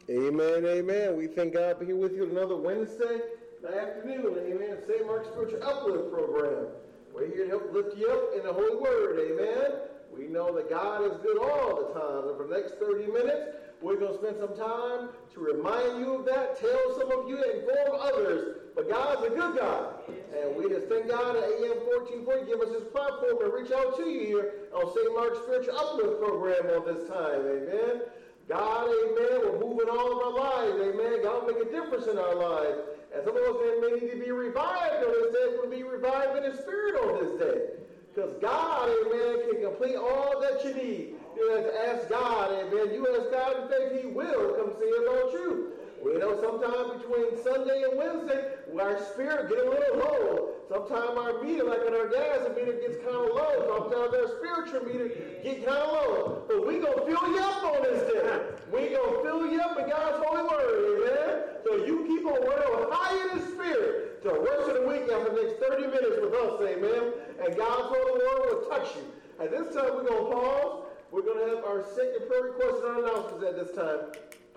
Amen, amen. We thank God to be here with you another Wednesday afternoon. Amen. St. Mark's Spiritual Uplift Program. We're here to help lift you up in the Holy Word. Amen. We know that God is good all the time. And for the next 30 minutes, we're going to spend some time to remind you of that, tell some of you, inform others. But God's a good God. And we just thank God at AM 1440 give us this platform and reach out to you here on St. Mark's Spiritual Uplift Program on this time. Amen. God, amen, will move in all of our lives, amen. God will make a difference in our lives. And some of us may need to be revived on this day. We'll be revived in the Spirit on this day. Because God, amen, can complete all that you need. You have to ask God, amen. You ask God in faith, He will come see about you. We know sometimes between Sunday and Wednesday, our spirit get a little low. Sometimes our meter, like in our gas meter, gets kind of low. Sometimes our spiritual meter get kind of low. But we going to fill you up on this day. We going to fill you up in God's holy word, amen? So you keep on running high in the spirit to the rest of the week after the next 30 minutes with us, amen? And God's holy word will touch you. At this time, we're going to pause. We're going to have our second prayer request and our announcements at this time.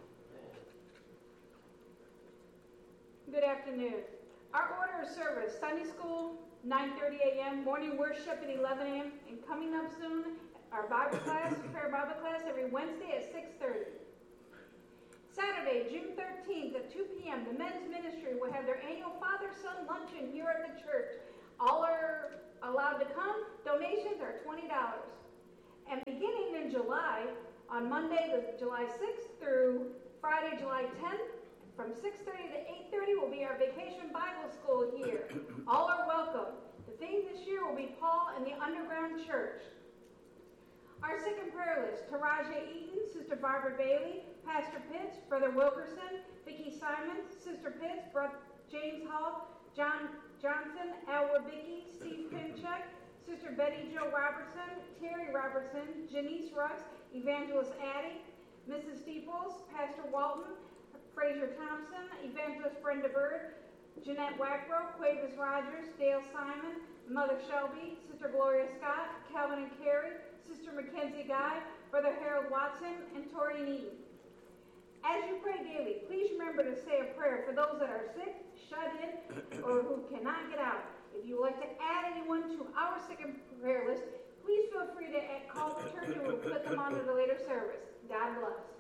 Good afternoon. Our order of service, Sunday school, 9:30 a.m., morning worship at 11 a.m., and coming up soon, our Bible class, prayer Bible class, every Wednesday at 6:30. Saturday, June 13th at 2 p.m., the men's ministry will have their annual father-son luncheon here at the church. All are allowed to come. Donations are $20. And beginning in July, on Monday, July 6th through Friday, July 10th, from 6:30 to 8:30 will be our Vacation Bible School here. All are welcome. The theme this year will be Paul and the Underground Church. Our second prayer list, Taraja Eaton, Sister Barbara Bailey, Pastor Pitts, Brother Wilkerson, Vicki Simon, Sister Pitts, Brother James Hall, John Johnson, Al Wabicki, Steve Pinchuk, Sister Betty Jo Robertson, Terry Robertson, Janice Rux, Evangelist Addie, Mrs. Steeples, Pastor Walton, Fraser Thompson, Evangelist Brenda Bird, Jeanette Wackrow, Quavis Rogers, Dale Simon, Mother Shelby, Sister Gloria Scott, Calvin and Carrie, Sister Mackenzie Guy, Brother Harold Watson, and Tori Needy. As you pray daily, please remember to say a prayer for those that are sick, shut in, or who cannot get out. If you would like to add anyone to our second prayer list, please feel free to call the church and we'll put them on to the later service. God bless.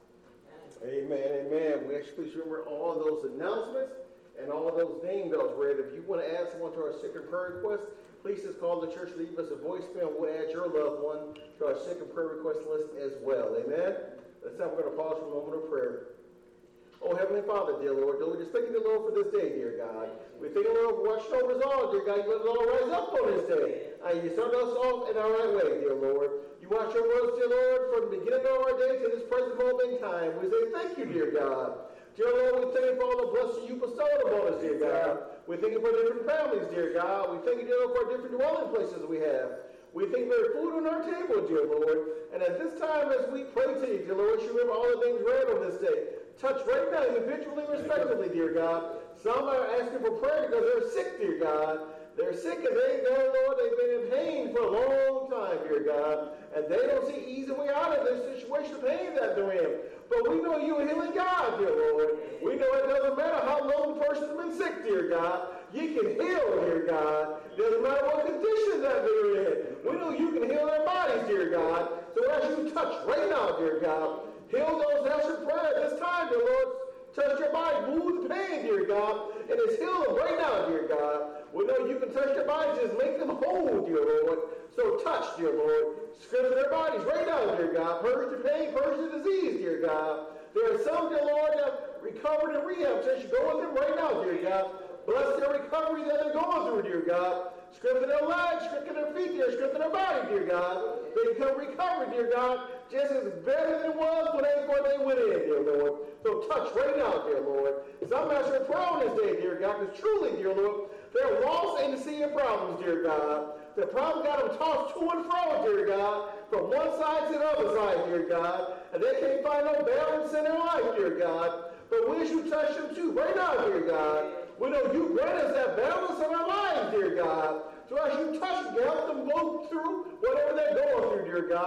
Amen, amen. We actually please remember all of those announcements and all of those name bells read. If you want to add someone to our second prayer request, please just call the church, leave us a voicemail, and we'll add your loved one to our second prayer request list as well. Amen? This time we're going to pause for a moment of prayer. Oh, Heavenly Father, dear Lord, we just thank you, Lord, for this day, dear God. We thank you, Lord, for watching over us all, dear God. You let us all rise up on this day. And you started us off in our right way, dear Lord. You watch over us, dear Lord, from the beginning of our day to this present moment in time. We say thank you, dear God. Dear Lord, we thank you for all the blessings you bestowed upon us, dear God. We thank you for different families, dear God. We thank you, dear Lord, for different dwelling places we have. We thank you for the food on our table, dear Lord. And at this time, as we pray to you, dear Lord, you remember all the things read on this day. Touch right now, individually and respectively, dear God. Some are asking for prayer because they're sick, dear God. They're sick and Lord, they've been in pain for a long time, dear God. And they don't see easy way out of this situation of pain that they're in. But we know you're a healing God, dear Lord. We know it doesn't matter how long the person's been sick, dear God. You can heal, dear God. Doesn't matter what condition that they're in. We know you can heal their bodies, dear God. So as you touch right now, dear God, heal those that answered prayer this time, dear Lord. Touch your body, move the pain, dear God, and it's healing right now, dear God. We know you can touch their bodies, just make them whole, dear Lord. So touch, dear Lord. Strengthen their bodies right now, dear God. Purge the pain, purge the disease, dear God. There are some, dear Lord, that recovered in rehab. So you go with them right now, dear God. Bless their recovery that they're going through, dear God. Strengthen their legs, strengthen their feet, dear. Strengthen their body, dear God. They become recovered, dear God, just as better than it was before they went in, dear Lord. So touch right now, dear Lord. Some ask for prayer on this day, dear God, because truly, dear Lord, they're lost in the sea of problems, dear God. The problem got them tossed to and fro, dear God, from one side to the other side, dear God. And they can't find no balance in their life, dear God. But wish you touch them too, right now, dear God. We know you grant us that balance in our lives, dear God. So as you touch them, help them go through whatever they're going through, dear God.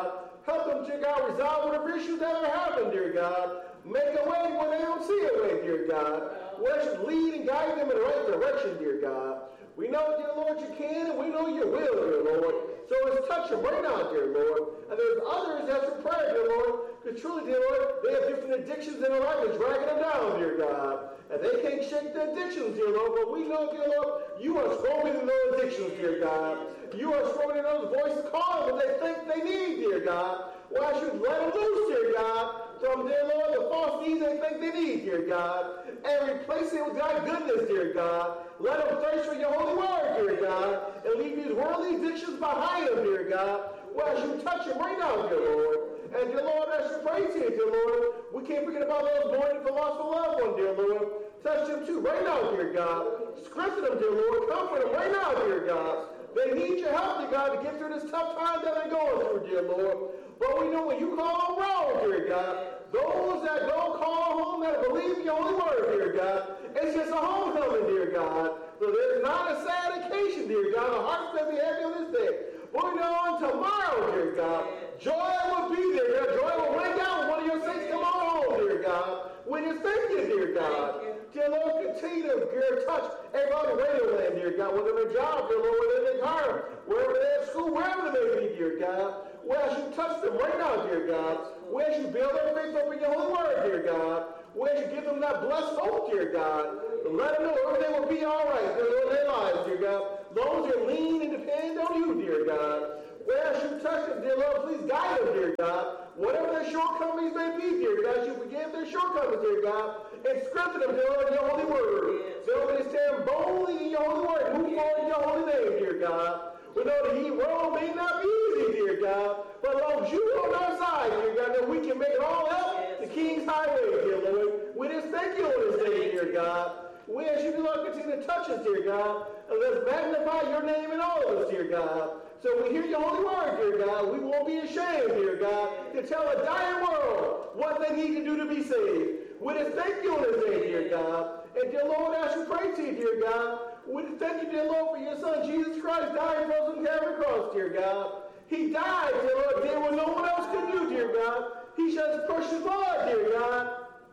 Help them, dear God, resolve whatever issues that are happening, dear God. Make a way when they don't see a way, dear God. Where should lead and guide them in the right direction, dear God. We know, dear Lord, you can, and we know you will, dear Lord. So let's touch them right now, dear Lord. And there's others that have some prayer, dear Lord. Because truly, dear Lord, they have different addictions in their life that's dragging them down, dear God. And they can't shake the addictions, dear Lord. But we know, dear Lord, you are stronger than those addictions, dear God. You are stronger than those voices calling what they think they need, dear God. Why should you let them loose, dear God, from, dear Lord, the false needs they think they need, dear God, and replace it with God's goodness, dear God. Let them thirst for your holy word, dear God, and leave these worldly addictions behind them, dear God. Why should you touch them right now, dear Lord. And, dear Lord, I should praise you, dear Lord. We can't forget about those mourning for lost for loved one, dear Lord. Touch them too right now, dear God. Strengthen them, dear Lord. Comfort them right now, dear God. They need your help, dear God, to get through this tough time that they're going through, dear Lord. But we know when you call them wrong, dear God, those that don't call home, that believe in your holy word, dear God, it's just a homecoming, dear God. So there's not a sad occasion, dear God. The hearts may be heavy on this day. But we know on tomorrow, dear God, joy will be there. Joy will ring out when one of your saints come on home, dear God. We just thank you, dear God. Dear Lord, continue to touch everybody on the radio land, dear God, whether they're job, dear Lord, whether they're in their car, wherever they're at school, wherever they may be, dear God. Whereas you touch them right now, dear God. Whereas you build their faith up in your holy word, dear God. Whereas you give them that blessed hope, dear God. And let them know everything will be all right, dear Lord, in their lives, dear God. As long as they lean and depend on you, dear God. Whereas you touch them, dear Lord, please guide them, dear God. Whatever their shortcomings may be, dear God, you forgive their shortcomings, dear God, and strengthen them, dear Lord, in your holy word. So they stand boldly in your holy word, move forward in your holy name, dear God. We know the road may not be easy, dear God, but as long as you are on our side, dear God, that we can make it all up the King's Highway, dear Lord. We just thank you on this day, dear God. We ask you, Lord, continue to touch us, dear God, and let's magnify your name in all of us, dear God. So we hear your holy word, dear God. We won't be ashamed, dear God, to tell a dying world what they need to do to be saved. We just thank you on this day, dear God. And dear Lord, as you pray to you, dear God, we just thank you, dear Lord, for your Son, Jesus Christ, dying for us on Calvary cross, dear God. He died, dear Lord, there what no one else could do, dear God. He shed his precious blood, dear God,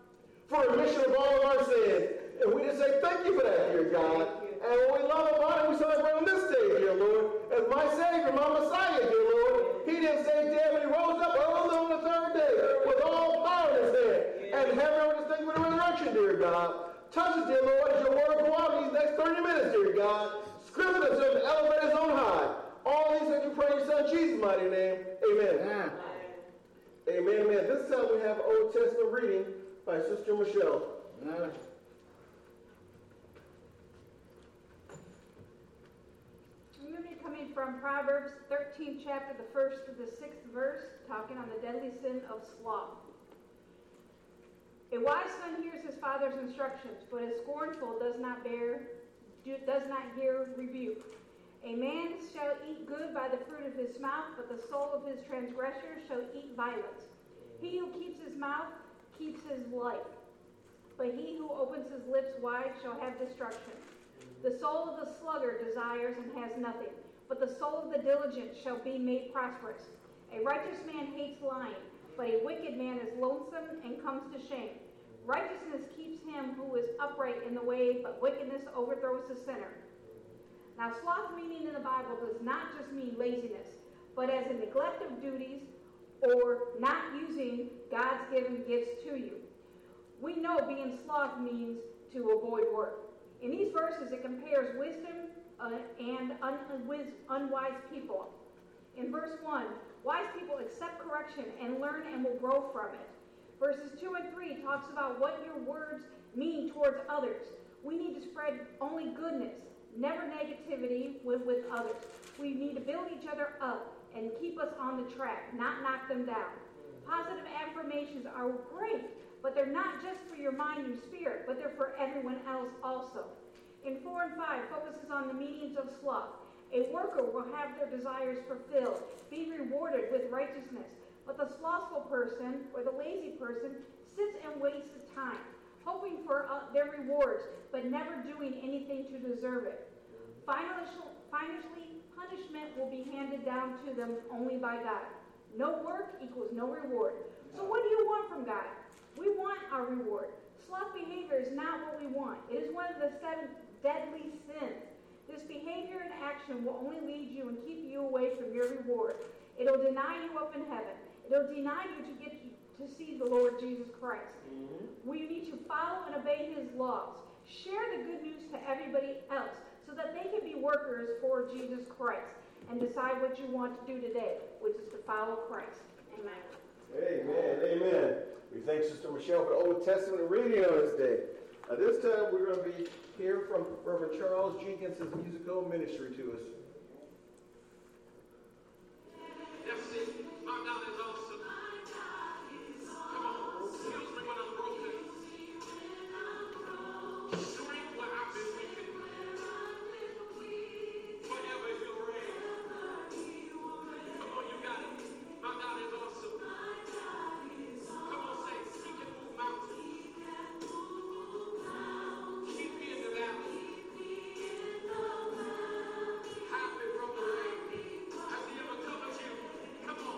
for remission of all of our sins. And we just say thank you for that, dear God. And what we love about it, we celebrate on this day, dear Lord, as my Savior, my Messiah, dear Lord. He didn't stay dead, but he rose up early on the third day with all power in his hand. And heaven over this thing with a resurrection, dear God. Touch us, dear Lord, as your word go out these next 30 minutes, dear God. Strengthen us and elevate us on high. All these things we pray in your Son, Jesus' mighty name. Amen. Amen. Amen, amen. This time we have Old Testament reading by Sister Michelle. Amen. Coming from Proverbs 13th chapter, the 1st to the 6th verse, talking on the deadly sin of sloth. A wise son hears his father's instructions, but a scornful does not hear rebuke. A man shall eat good by the fruit of his mouth, but the soul of his transgressor shall eat violence. He who keeps his mouth keeps his life, but he who opens his lips wide shall have destruction. The soul of the sluggard desires and has nothing, but the soul of the diligent shall be made prosperous. A righteous man hates lying, but a wicked man is loathsome and comes to shame. Righteousness keeps him who is upright in the way, but wickedness overthrows the sinner. Now, sloth meaning in the Bible does not just mean laziness, but as a neglect of duties or not using God's given gifts to you. We know being sloth means to avoid work. In these verses, it compares wisdom and unwise people. In verse 1, wise people accept correction and learn and will grow from it. Verses 2 and 3 talks about what your words mean towards others. We need to spread only goodness, never negativity with others. We need to build each other up and keep us on the track, not knock them down. Positive affirmations are great, but they're not just for your mind and spirit, but they're for everyone else also. In 4 and 5 focuses on the meanings of sloth. A worker will have their desires fulfilled, be rewarded with righteousness. But the slothful person, or the lazy person, sits and wastes time, hoping for their rewards, but never doing anything to deserve it. Finally, punishment will be handed down to them only by God. No work equals no reward. So what do you want from God? We want our reward. Sloth behavior is not what we want. It is one of the 7 deadly sins. This behavior and action will only lead you and keep you away from your reward. It'll deny you up in heaven. It'll deny you to get to see the Lord Jesus Christ. We need to follow and obey his laws. Share the good news to everybody else so that they can be workers for Jesus Christ and decide what you want to do today, which is to follow Christ. Amen. Amen. Amen. We thank Sister Michelle for the Old Testament reading on this day. At this time, we're going to be hearing from Reverend Charles Jenkins' musical ministry to us.